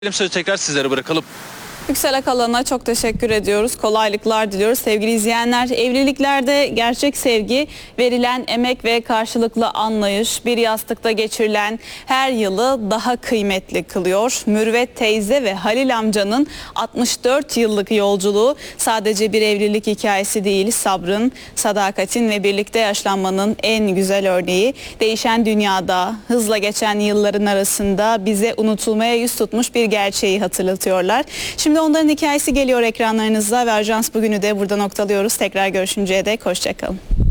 Sözü tekrar sizlere bırakalım. Yüksel Akalan'a çok teşekkür ediyoruz. Kolaylıklar diliyoruz. Sevgili izleyenler, evliliklerde gerçek sevgi, verilen emek ve karşılıklı anlayış bir yastıkta geçirilen her yılı daha kıymetli kılıyor. Mürvet teyze ve Halil amcanın 64 yıllık yolculuğu sadece bir evlilik hikayesi değil, sabrın, sadakatin ve birlikte yaşlanmanın en güzel örneği. Değişen dünyada, hızla geçen yılların arasında bize unutulmaya yüz tutmuş bir gerçeği hatırlatıyorlar. Şimdi onların hikayesi geliyor ekranlarınıza ve Ajans bugünü de burada noktalıyoruz. Tekrar görüşünceye dek hoşça kalın.